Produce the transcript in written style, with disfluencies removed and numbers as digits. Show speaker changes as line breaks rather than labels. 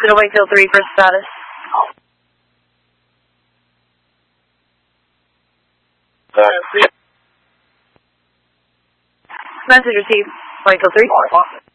to Wakefield 3 for status. Message received. Wakefield 3.